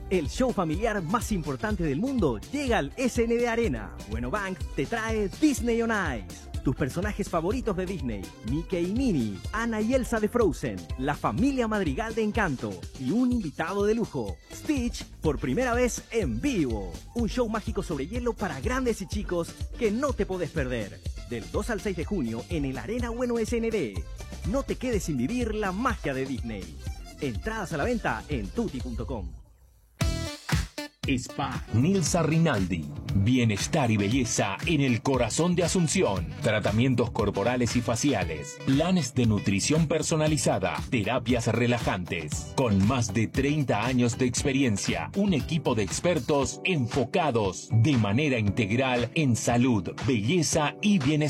El show familiar más importante del mundo llega al SND Arena. Bueno Bank te trae Disney on Ice. Tus personajes favoritos de Disney, Mickey y Minnie, Anna y Elsa de Frozen, la familia Madrigal de Encanto y un invitado de lujo, Stitch, por primera vez en vivo. Un show mágico sobre hielo para grandes y chicos que no te podés perder. Del 2 al 6 de junio en el Arena Bueno SND. No te quedes sin vivir la magia de Disney. Entradas a la venta en tutti.com. Spa Nilsa Rinaldi. Bienestar y belleza en el corazón de Asunción. Tratamientos corporales y faciales. Planes de nutrición personalizada. Terapias relajantes. Con más de 30 años de experiencia. Un equipo de expertos enfocados de manera integral en salud, belleza y bienestar.